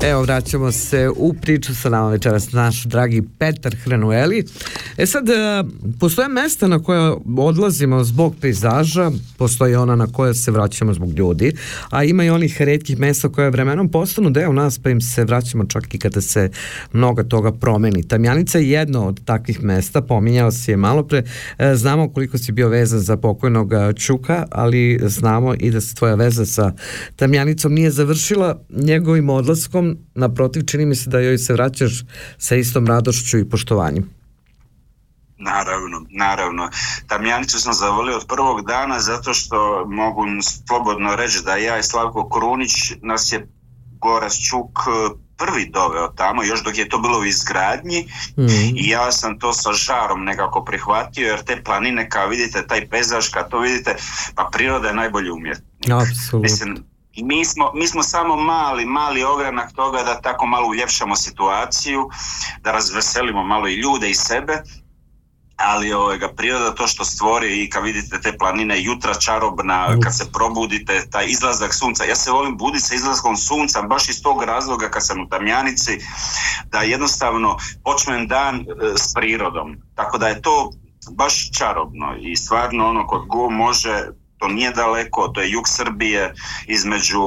Evo, vraćamo se u priču sa nama večeras naš dragi Petar Hrenueli. Sad, postoje mesta na koje odlazimo zbog pejzaža, postoje ona na koje se vraćamo zbog ljudi, a ima i onih retkih mesta koje vremenom postanu deo nas, pa im se vraćamo čak i kada se mnogo toga promeni. Tamjanica je jedno od takvih mesta, pominjao si je malo pre, znamo koliko si bio vezan za pokojnog Čuka, ali znamo i da se tvoja veza sa Tamjanicom nije završila njegovim odlaskom. Naprotiv, čini mi se da joj se vraćaš sa istom radošću i poštovanjem. Naravno. Tamjanicu sam zavolio od prvog dana zato što mogu slobodno reći da ja i Slavko Krunić nas je Goraz Čuk prvi doveo tamo, još dok je to bilo u izgradnji i ja sam to sa žarom nekako prihvatio, jer te planine, kao vidite, taj pejzaž, kad to vidite, pa priroda je najbolji umjetnik. Apsolutno. Mislim, mi smo samo mali ogranak toga da tako malo uljepšamo situaciju, da razveselimo malo i ljude i sebe, ali priroda to što stvori i kad vidite te planine, jutra čarobna, kad se probudite, taj izlazak sunca. Ja se volim buditi sa izlaskom sunca baš iz tog razloga kad sam u Tamjanici, da jednostavno počnem dan s prirodom. Tako da je to baš čarobno i stvarno kod go može, to nije daleko, to je jug Srbije između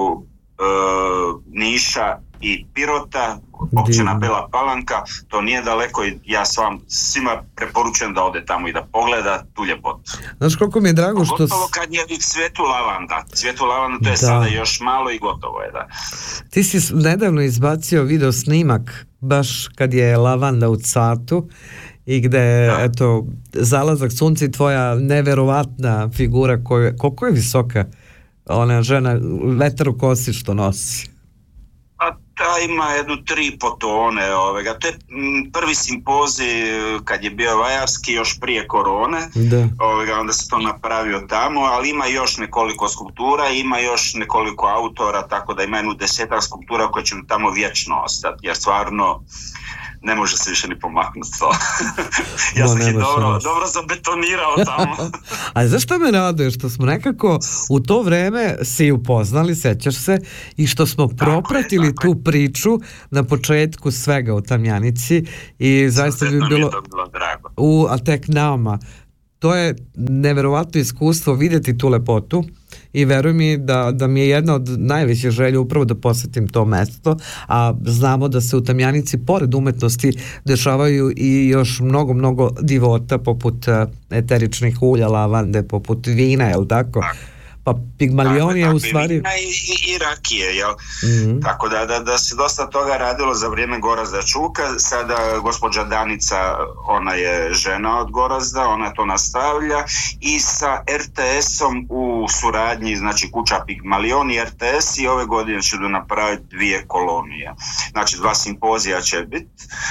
Niša i Pirota, općina Bela Palanka, to nije daleko i ja svima preporučujem da ode tamo i da pogleda tu ljepotu. Znaš koliko mi je drago što... Gotovo kad je cvijetu lavanda to je sada još malo i gotovo je, da. Ti si nedavno izbacio video snimak baš kad je lavanda u cvatu i gde, eto, zalazak sunca i tvoja neverovatna figura koliko je visoka ona žena, vetar u kosi što nosi. A ta ima jednu 3,5 tone. To je prvi simpozij kad je bio vajarski još prije korone. Onda se to napravio tamo, ali ima još nekoliko skulptura, ima još nekoliko autora, tako da ima jednu 10 skulptura koje će tamo vječno ostati, jer stvarno ne može se više ni pomaknuti to. Ja sam ih dobro zabetonirao tamo. A zašto me raduje? Što smo nekako u to vreme se i upoznali, sećaš se, i što smo propratili tu priču na početku svega u Tamjanici i zaista bi bilo drago. A tek nama. To je neverovatno iskustvo vidjeti tu lepotu i veruj mi da mi je jedna od najvećih želja upravo da posjetim to mesto, a znamo da se u Tamjanici pored umetnosti dešavaju i još mnogo divota poput eteričnih ulja, lavande, poput vina, je li tako? Pa Pigmalion je u stvari... I rakije, jel? Tako da se dosta toga radilo za vrijeme Gorazda Čuka. Sada gospođa Danica, ona je žena od Gorazda, ona to nastavlja i sa RTS-om u suradnji, znači kuća Pigmalion i RTS, i ove godine će napraviti 2 kolonije. Znači 2 simpozija će biti.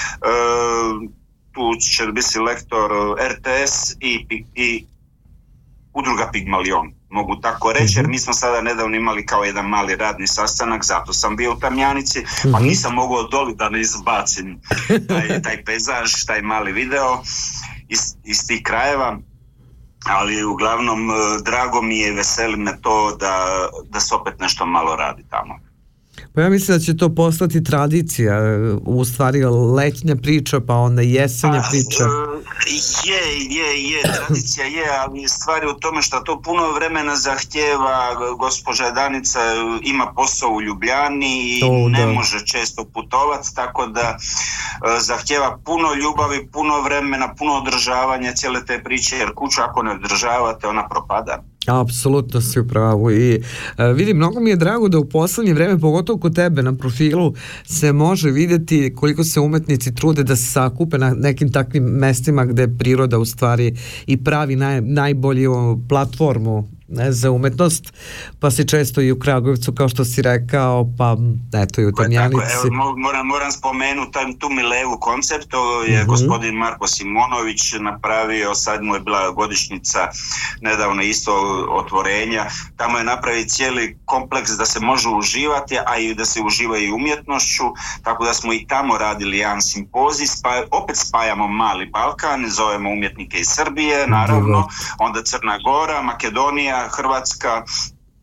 Tu će biti lektor RTS i udruga Pigmalion. Mogu tako reći, jer mi smo sada nedavno imali kao jedan mali radni sastanak, zato sam bio u Tamjanici, pa nisam mogao odoliti da ne izbacim taj pejzaž, taj mali video iz tih krajeva, ali uglavnom drago mi je i veseli me to da se opet nešto malo radi tamo. Pa ja mislim da će to postati tradicija, u stvari letnja priča, pa onda jesenja priča. Tradicija je, ali stvari u tome što to puno vremena zahtjeva. Gospođa Danica ima posao u Ljubljani i ne može često putovati, tako da zahtjeva puno ljubavi, puno vremena, puno održavanja cijele te priče, jer kuću ako ne održavate, ona propada. Apsolutno si u pravu i vidim, mnogo mi je drago da u poslednje vreme, pogotovo kod tebe na profilu, se može vidjeti koliko se umetnici trude da se sakupe na nekim takvim mestima gde priroda u stvari i pravi najbolju platformu za umetnost, pa si često i u Kragujevcu, kao što si rekao, pa eto i u Tamjanici. Moram spomenuti tu Milevu koncept, to je gospodin Marko Simonović napravio, sad mu je bila godišnjica nedavno isto otvorenja, tamo je napravio cijeli kompleks da se može uživati, a i da se uživa i umjetnošću, tako da smo i tamo radili jedan simpozij, opet spajamo Mali Balkan, zovemo umjetnike iz Srbije, naravno, onda Crna Gora, Makedonija, Hrvatska,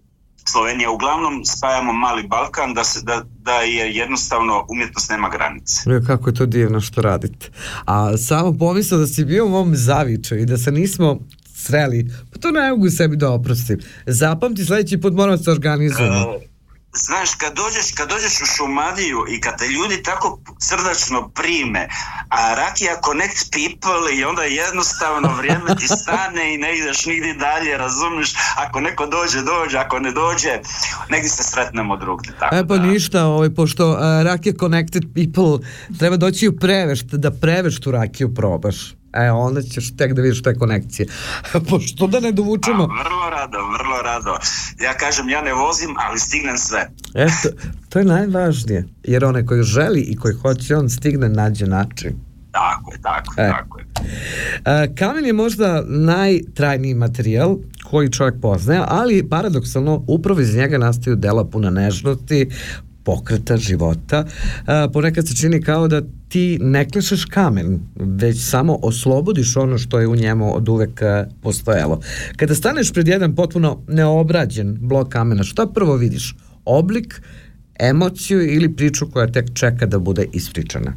Slovenija. Uglavnom spajamo Mali Balkan da je jednostavno umjetnost nema granice. Kako je to divno što radite. A samo pomislio da si bio u mom zavičaju i da se nismo sreli, pa to ne mogu sebi da oprostim. Zapamti, sledeći put moramo se organizujemo. Znaš, kad dođeš u Šumadiju i kad te ljudi tako srdačno prime, a rakija connect people i onda jednostavno vrijeme ti stane i ne ideš nigdje dalje, razumiješ, ako neko dođe, ako ne dođe, negdje se sretnemo drugdje. Tako pa ništa, pošto rakija connected people treba doći u Prevešt, da Preveštu rakiju probaš. Onda ćeš tek da vidiš te konekcije. Pošto da ne dovučemo... Vrlo rado. Ja kažem, ja ne vozim, ali stignem sve. Eto, to je najvažnije. Jer onaj koji želi i koji hoće, on stigne, nađe način. Tako je. Kamen je možda najtrajniji materijal koji čovjek poznaje, ali paradoksalno upravo iz njega nastaju dela puna nežnosti, pokreta, života. Ponekad se čini kao da ti ne klešeš kamen, već samo oslobodiš ono što je u njemu od uvek postojalo. Kada staneš pred jedan potpuno neobrađen blok kamena, šta prvo vidiš? Oblik, emociju ili priču koja tek čeka da bude ispričana?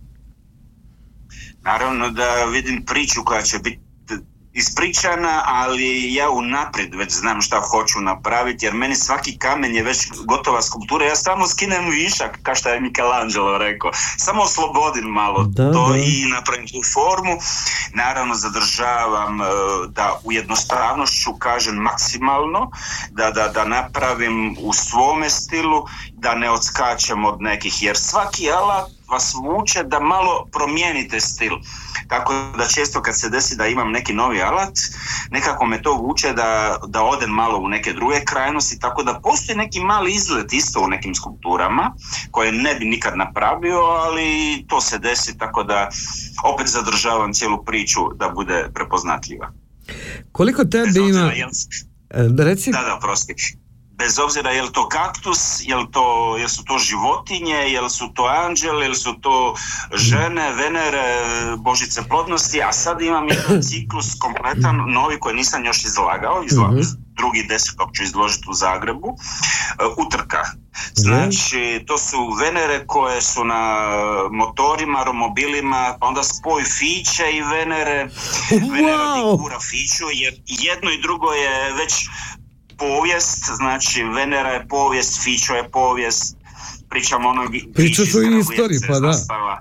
Naravno da vidim priču koja će biti ispričana, ali ja unaprijed već znam šta hoću napraviti, jer meni svaki kamen je već gotova skulptura, ja samo skinem višak, kao što je Michelangelo rekao, samo oslobodim malo i napravim tu formu. Naravno zadržavam da u jednostavnošću kažem maksimalno, da napravim u svome stilu, da ne odskačem od nekih, jer svaki alat vas vuče da malo promijenite stil. Tako da često kad se desi da imam neki novi alat, nekako me to vuče da odem malo u neke druge krajnosti, tako da postoji neki mali izlet isto u nekim skulpturama koje ne bi nikad napravio, ali to se desi, tako da opet zadržavam cijelu priču da bude prepoznatljiva. Koliko tebe ima... Reci... Da, prosti. Bez obzira je li to kaktus, jel su to životinje, jel su to anđeli, jel su to žene, Venere, božice plodnosti, a sad imam jedan ciklus kompletan, novi koji nisam još izlagao, drugi 10. ću izložiti u Zagrebu, utrka. Znači, to su Venere koje su na motorima, romobilima, pa onda spoj Fiće i Venere, Venera di cura Fiću, jer jedno i drugo je već povijest, znači Venera je povijest, Fićo je povijest, pričamo ono... Priča su i istoriji, pa da.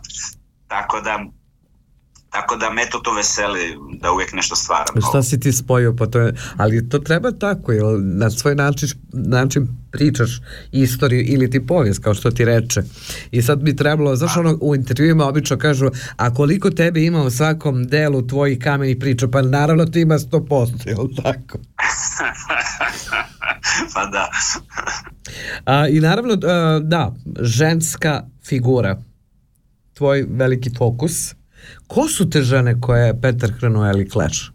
Tako da me to veseli, da uvijek nešto stvaram. Šta si ti spojio, pa to je... Ali to treba tako, jer na svoj način pričaš istoriju ili ti povijest, kao što ti reče. I sad bi trebalo, znaš ono, u intervjuima obično kažu, a koliko tebe ima u svakom delu tvojih kamenih priča, pa naravno ti ima 100%, je li tako? Pa da. I naravno, da, ženska figura, tvoj veliki fokus. Ko su te žene koje je Petar Hrnueli kleša?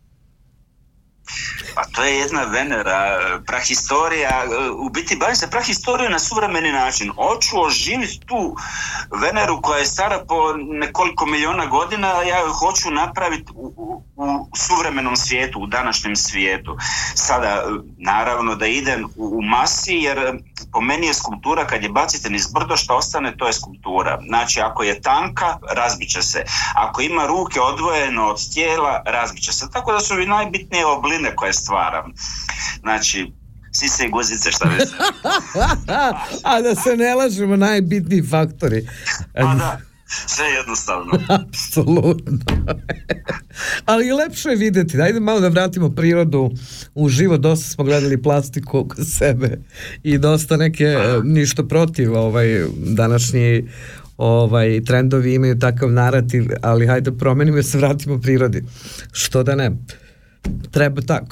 Pa to je jedna Venera, prahistorija, u biti bavim se prahistorijom na suvremeni način. Hoću oživiti tu Veneru koja je stara po nekoliko miliona godina, ja ju hoću napraviti u suvremenom svijetu, u današnjem svijetu. Sada, naravno da idem u masi, jer po meni je skulptura, kad je bacite niz brdo, što ostane, to je skulptura. Znači, ako je tanka, razbit će se. Ako ima ruke odvojeno od tijela, razbit će se. Tako da su i najbitnije obline koje stvaram. Znači, sise i guzice, šta već. A da se ne lažemo, najbitniji faktori. Pa da, sve jednostavno. Apsolutno. Ali lepše je vidjeti. Dajde malo da vratimo prirodu u život. Dosta smo gledali plastiku oko sebe i dosta neke, ništa protiv, današnji trendovi imaju takav narativ, ali hajde promenimo i se vratimo prirodi. Što da ne? Treba tako.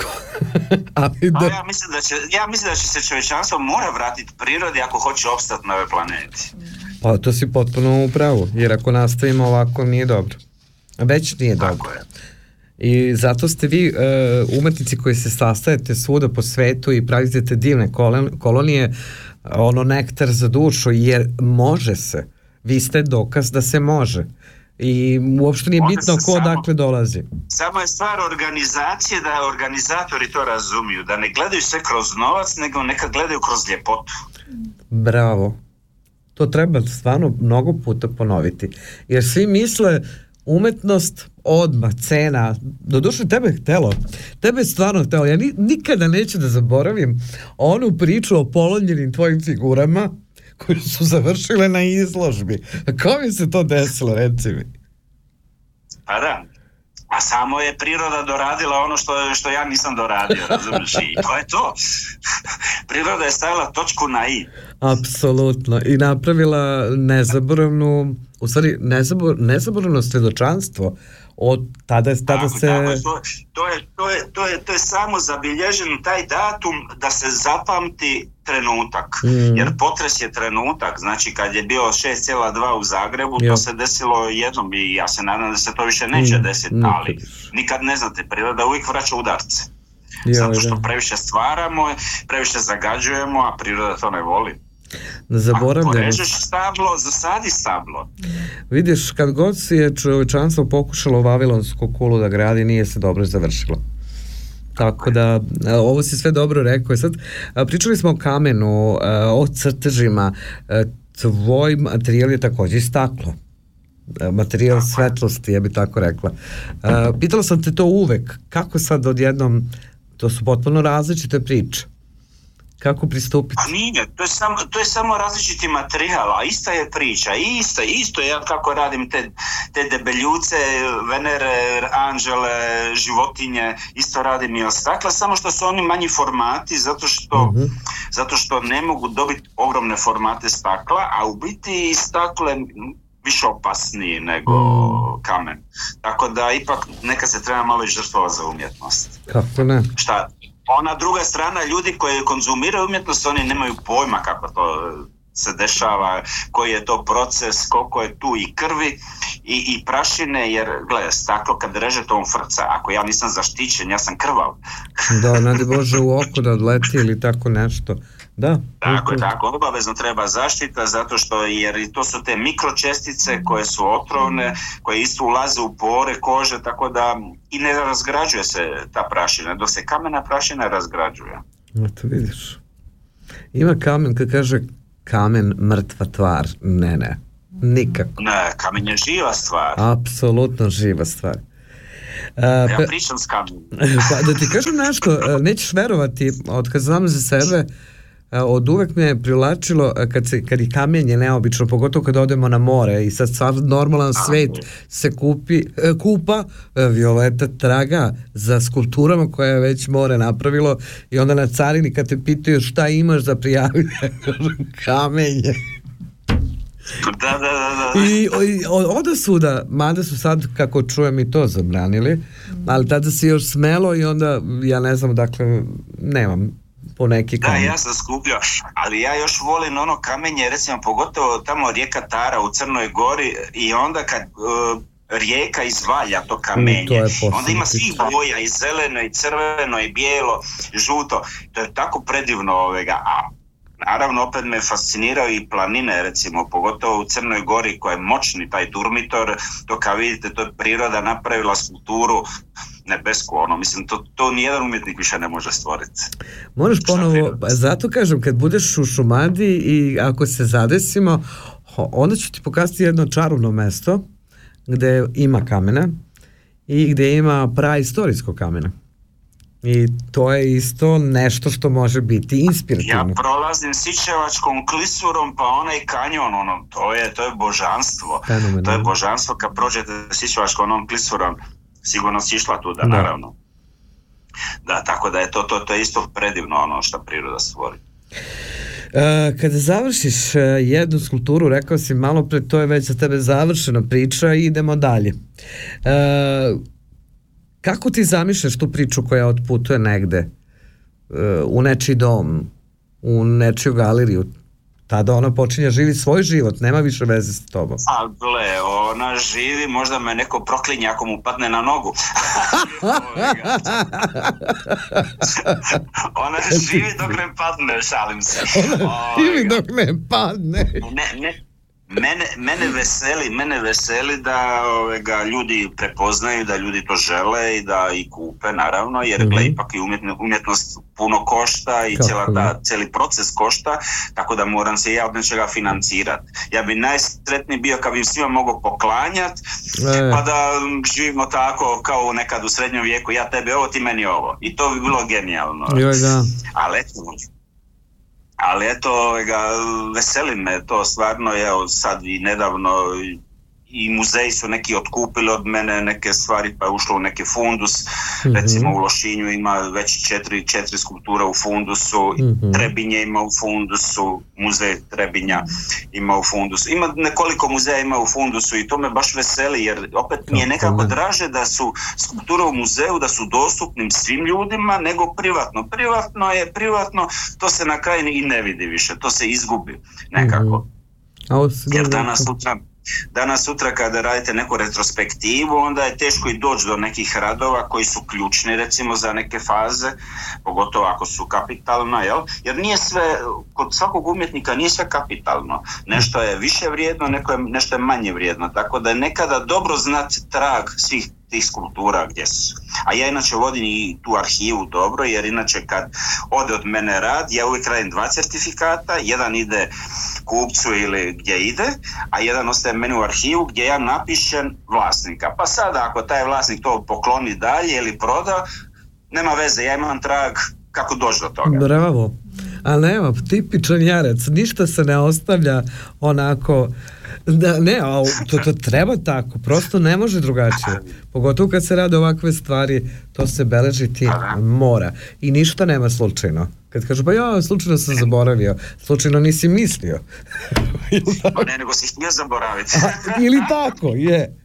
Ja mislim da će se čovječanstvo mora vratiti prirodi ako hoće opstati na ovoj planeti. Pa to si potpuno u pravu, jer ako nastavimo ovako nije dobro. Već nije dobro. I zato ste vi umetnici koji se sastajete svuda po svetu i pravite divne kolonije, nektar za dušu, jer može se. Vi ste dokaz da se može. i uopšte nije bitno ko odakle dolazi. Samo je stvar organizacije da organizatori to razumiju, da ne gledaju sve kroz novac, nego nekad gledaju kroz ljepotu. Bravo. To treba stvarno mnogo puta ponoviti. Jer svi misle umetnost odmah, cena. Doduše tebe je stvarno htelo. Ja nikada neću da zaboravim onu priču o polomljenim tvojim figurama koje su završile na izložbi. Kako mi se to desilo, reci mi? Pa da, a samo je priroda doradila ono što ja nisam doradio, razumiješ, i to je to. Priroda je stavila točku na i. Apsolutno, i napravila nezaboravno svjedočanstvo. Od tada se... To je samo zabilježen taj datum da se zapamti trenutak, jer potres je trenutak, znači kad je bio 6,2 u Zagrebu, to se desilo jednom i ja se nadam da se to više neće desiti, ali nikad ne znate, priroda uvijek vraća udarce. Zato što previše stvaramo, previše zagađujemo, a priroda to ne voli. Ako režeš stablo, zasadi stablo. Vidiš, kad god si je čovječanstvo pokušalo Vavilonsku kulu da gradi, nije se dobro završilo. Tako da, ovo si sve dobro rekao. Sad, pričali smo o kamenu, o crtežima. Tvoj materijal je također staklo. Materijal svetlosti, ja bi tako rekla. Pitala sam te to uvek. Kako sad odjednom, to su potpuno različite priče. Kako pristupiti? Pa nije, to je samo različiti materijal, a ista je priča, isto ja kako radim te debeljuce, venere, anđele, životinje, isto radim i od stakla, samo što su oni manji formati, zato što ne mogu dobiti ogromne formate stakla, a u biti staklo je više opasniji nego kamen. Tako da ipak neka se treba malo i žrtvovati za umjetnost. Kako ne? Šta? Ona druga strana, ljudi koji konzumiraju umjetnost, oni nemaju pojma kako to se dešava, koji je to proces, koliko je tu i krvi i prašine, jer gledaj, staklo kad reže to on frca, ako ja nisam zaštićen, ja sam krvav. Da, nade Bože u oko da odleti ili tako nešto. Da. Tako, obavezno treba zaštita, zato što, jer to su te mikročestice koje su otrovne, koje isto ulaze u pore kože, tako da i ne razgrađuje se ta prašina, dok se kamena prašina razgrađuje. To vidiš. Ima kamen, kad kaže kamen mrtva tvar, ne, nikako. Ne, kamen je živa stvar. Apsolutno živa stvar. Ja pričam s kamenom. Pa da ti kažem nešto, nećeš verovati, od kad znam za sebe, od uvek me je privlačilo kad je kamenje neobično, pogotovo kad odemo na more i sad sav normalan svet se kupa, Violeta traga za skulpturama koje je već more napravilo i onda na carini kad te pitaju šta imaš za prijaviti, kamenje. Da. I onda suda, mada su sad, kako čujem, i to zabranili, ali tada se još smelo i onda, ja ne znam, dakle, nemam po neki kamen. Da, ja sam skupljao, ali ja još volim ono kamenje, recimo, pogotovo tamo rijeka Tara u Crnoj Gori i onda kad rijeka izvalja to kamenje, onda ima svih boja, i zeleno, i crveno, i bijelo, i žuto, to je tako predivno a naravno opet me fasciniraju i planine, recimo, pogotovo u Crnoj Gori koja je moćni taj Durmitor, to kao vidite, to je priroda napravila skulpturu nebesku, mislim, to nijedan umjetnik više ne može stvoriti. Moraš ponovo, zato kažem, kad budeš u Šumadiji i ako se zadesimo, onda ću ti pokazati jedno čarobno mesto gde ima kamena i gde ima praistorijsko kamena. I to je isto nešto što može biti inspirativno. Ja prolazim Sičevačkom klisurom, pa onaj kanjon, to je božanstvo. Fenomenalno. To je božanstvo kad prođete Sičevačkom onom klisurom, sigurno si išla tu, naravno. Da, tako da je to je isto predivno ono što priroda stvori. Kada završiš jednu skulpturu, rekao si malo pre, to je već za tebe završena priča i idemo dalje. Kako ti zamišljaš tu priču koja otputuje negde u nečiji dom, u nečiju galeriju? Tada ona počinje živjeti svoj život, nema više veze s tobom. A gle, ona živi, možda me neko proklinje ako mu padne na nogu. Ona živi dok ne padne, šalim se. Ona živi dok ne padne. Mene veseli da ljudi prepoznaju, da ljudi to žele i da i kupe, naravno, jer ipak i umjetnost puno košta i cijeli proces košta, tako da moram se ja od nečega financirati. Ja bi najsretniji bio kad bi svima mogao poklanjati, pa da živimo tako kao nekad u srednjem vijeku, ja tebi ovo, ti meni ovo. I to bi bilo genijalno. Ali eto, veseli me to stvarno, evo sad i nedavno i muzeji su neki otkupili od mene neke stvari, pa je ušlo u neki fundus, recimo u Lošinju ima već 4 skulptura u fundusu, Trebinje ima u fundusu, muzej Trebinja ima u fundusu, ima nekoliko muzeja ima u fundusu i to me baš veseli, jer opet mi je nekako draže da su skulpture u muzeju, da su dostupnim svim ljudima, nego privatno, to se na kraju i ne vidi više, to se izgubi nekako, jer danas sutra kada radite neku retrospektivu, onda je teško i doći do nekih radova koji su ključni recimo za neke faze, pogotovo ako su kapitalna, jer nije sve, kod svakog umjetnika nije sve kapitalno, nešto je više vrijedno, nešto je manje vrijedno, tako da je nekada dobro znati trag svih tih skulptura gdje su. A ja inače vodim i tu arhivu dobro, jer inače kad ode od mene rad, ja uvijek radim 2 certifikata, jedan ide kupcu ili gdje ide, a jedan ostaje meni u arhivu gdje ja napišem vlasnika. Pa sada ako taj vlasnik to pokloni dalje ili proda, nema veze, ja imam trag kako doći do toga. Bravo. Ali evo, tipičan Jarec, ništa se ne ostavlja onako, to treba tako, prosto ne može drugačije. Pogotovo kad se rade ovakve stvari, to se beležiti mora. I ništa nema slučajno. Kad kažu, pa ja, slučajno sam zaboravio, slučajno nisi mislio. Pa ne, nego si htio zaboraviti. Ili tako, je.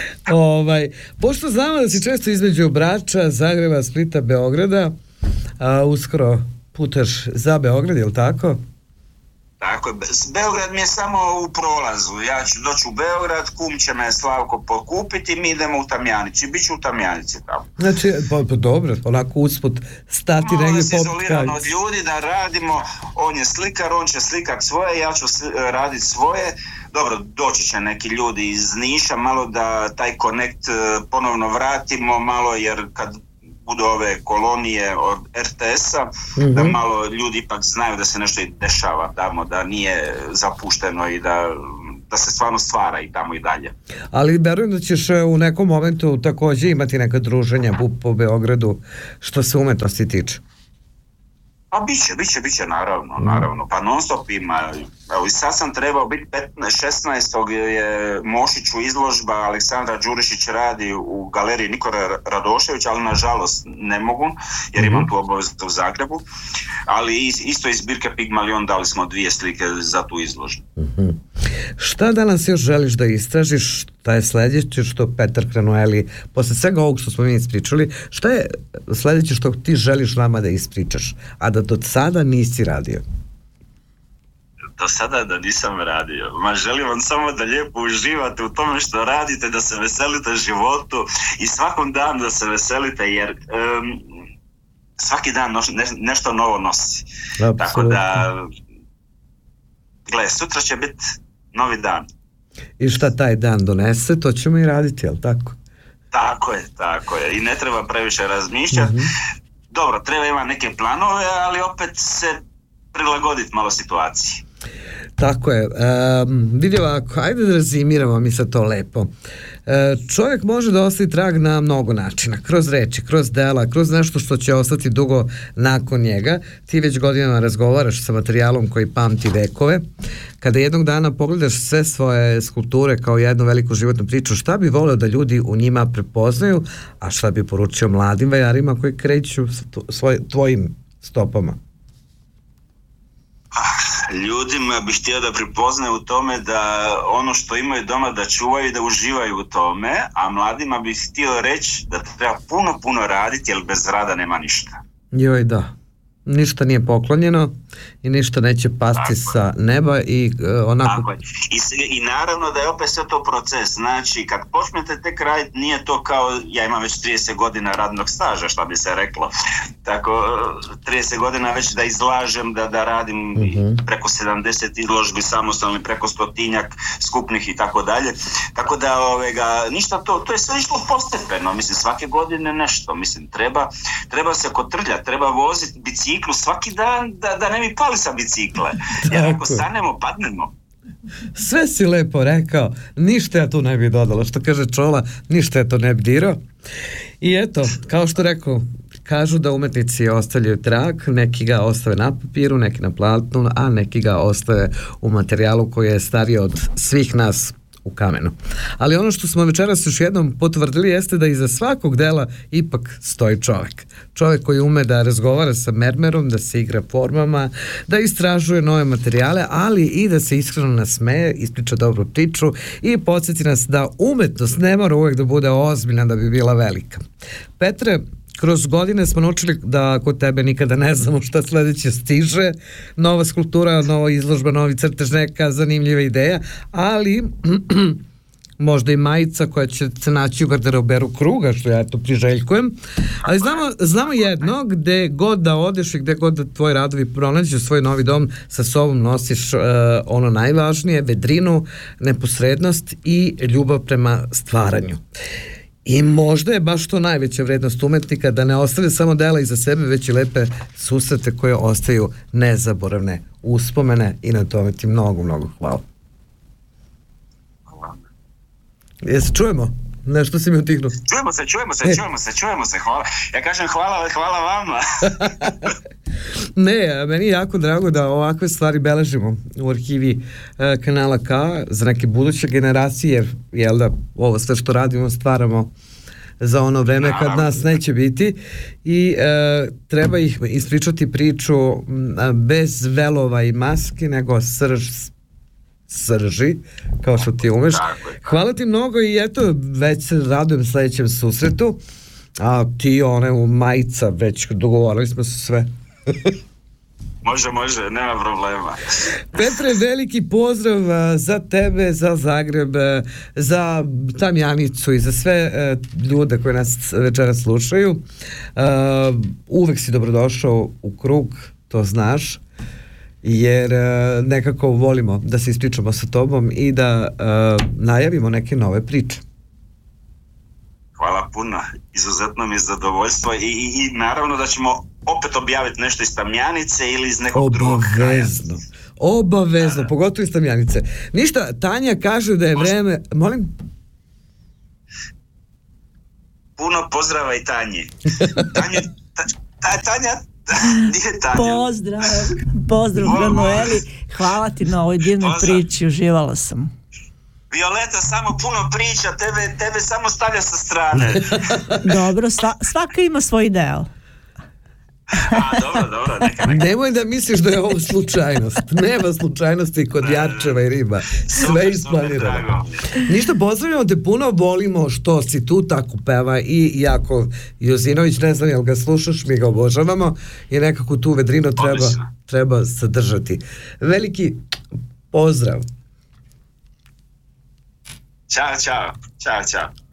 Pošto znamo da si često između Brača, Zagreba, Splita, Beograda, uskoro putaš za Beograd, je li tako? Tako je, Beograd mi je samo u prolazu, ja ću doći u Beograd, kum će me Slavko pokupiti i mi idemo u Tamjanici, bit ću u Tamjanici tamo. Znači, pa dobro, onako usput stati negdje poput izolirano od ljudi da radimo, on je slikar, on će slikat svoje, ja ću raditi svoje. Dobro, doći će neki ljudi iz Niša, malo da taj connect ponovno vratimo, malo jer kad budu ove kolonije od RTS-a, da malo ljudi ipak znaju da se nešto i dešava tamo, da nije zapušteno i da se stvarno stvara i tamo i dalje. Ali verujem da ćeš u nekom momentu također imati neka druženja po Beogradu što se umetnosti tiče. Pa biće, naravno, pa non stop ima. Evo, i sad sam trebao biti 16. je Mošiću izložba, Aleksandra Đurišić radi u galeriji Nikole Radoševića, ali nažalost ne mogu, jer imam tu obavezu u Zagrebu, ali isto iz zbirke Pigmalion dali smo 2 slike za tu izložbu. Šta danas još želiš da istražiš, šta je sljedeće što Petar Hranoeli, posle svega ovog što smo mi ispričali, šta je sljedeće što ti želiš nama da ispričaš, a da do sada nisi radio? Do sada da nisam radio. Želim vam samo da lijepo uživate u tome što radite, da se veselite životu i svakom danu da se veselite, jer svaki dan nešto novo nosi. Absolutno. Tako da, sutra će biti novi dan. I šta taj dan donese, to ćemo i raditi, jel tako? Tako je. I ne treba previše razmišljati. Dobro, treba imati neke planove, ali opet se prilagoditi malo situaciji. Tako je. Vidi ovako, ajde da rezimiramo mi sad to lepo. Čovjek može da ostavi trag na mnogo načina, kroz reči, kroz dela, kroz nešto što će ostati dugo nakon njega. Ti već godinama razgovaraš sa materijalom koji pamti vekove. Kada jednog dana pogledaš sve svoje skulpture kao jednu veliku životnu priču, šta bi voleo da ljudi u njima prepoznaju, a šta bi poručio mladim vajarima koji kreću tvojim stopama? Ljudima bih htio da prepoznaju u tome da ono što imaju doma da čuvaju i da uživaju u tome, a mladima bih htio reći da treba puno raditi, jer bez rada nema ništa. Joj da, ništa nije poklonjeno i ništa neće pasti sa neba i onako... Tako je. I naravno da je opet sve to proces, znači kad počnete tek raditi nije to kao ja imam već 30 godina radnog staža, šta bi se reklo. tako 30 godina već da izlažem, da radim preko 70 izložbi samostalno, preko 100-tinjak skupnih i tako dalje. Tako da ništa to je sve išlo postepeno, mislim svake godine nešto, mislim treba se kotrljati, treba voziti biciklu svaki dan da ne mi pali sa bicikle, jer ako stanemo padnemo. Sve si lepo rekao, ništa ja tu ne bi dodala, što kaže Čola, ništa ja to ne bi dirao. I eto, kao što rekao, kažu da umetnici ostavljaju trag, neki ga ostave na papiru, neki na platnu, a neki ga ostave u materijalu koji je stariji od svih nas u kamenu. Ali ono što smo večeras još jednom potvrdili jeste da iza svakog dela ipak stoji čovek. Čovek koji ume da razgovara sa mermerom, da se igra formama, da istražuje nove materijale, ali i da se iskreno nasmeje, ispriča dobru priču i podsjeti nas da umetnost ne mora uvek da bude ozbiljna da bi bila velika. Petre, kroz godine smo naučili da kod tebe nikada ne znamo šta sledeće stiže, nova skulptura, nova izložba, novi crtež, neka zanimljiva ideja, ali možda i majica koja će se naći u garderoberu Kruga, što ja to priželjkujem, ali znamo jedno, gde god da odeš i gde god da tvoji radovi pronađu svoj novi dom, sa sobom nosiš ono najvažnije, vedrinu, neposrednost i ljubav prema stvaranju. I možda je baš to najveća vrednost umetnika, da ne ostavlja samo dela iza sebe, već i lepe susrete koje ostaju nezaboravne uspomene i na tome ti mnogo, mnogo hvala. Jesi čujemo? Nešto si mi utihnuo. Čujemo se, hvala. Ja kažem hvala vama. Ne, meni je jako drago da ovakve stvari beležimo u arhivi kanala K za neke buduće generacije, jer da ovo sve što radimo stvaramo za ono vreme kad nas neće biti i treba ih ispričati priču bez velova i maske, nego srži, kao što ti umeš. Hvala ti mnogo i eto, već se radujem sledećem susretu, a ti u majica, već dogovorili smo se sve. Može, nema problema. Petre, veliki pozdrav za tebe, za Zagreb, za Tamjanicu i za sve ljude koji nas večeras slušaju. Uvek si dobrodošao u Krug, to znaš, jer nekako volimo da se ispričamo sa tobom i da najavimo neke nove priče. Hvala puno, izuzetno mi je zadovoljstvo i naravno da ćemo opet objaviti nešto iz Tamjanice ili iz nekog drugog kraja. Obavezno, pogotovo iz Tamjanice. Ništa, Tanja kaže da je vreme... Molim? Puno pozdrava i Tanji. Tanja, nije Tanja. Pozdrav Granueli, hvala ti na ovoj divnoj priči, uživala sam. Violeta samo puno priča, tebe samo stavlja sa strane. Dobro, svaka ima svoj deo. Dobro, neka. Nemoj da misliš da je ovo slučajnost. Nema slučajnosti kod Jarčeva i Riba. Sve isplanirano. Ništa, pozdravljamo te puno, volimo što si tu, tako peva i Jakov Jozinović, ne znam jel ga slušaš, mi ga obožavamo i nekako tu vedrinu treba sadržati. Veliki pozdrav. Ćao.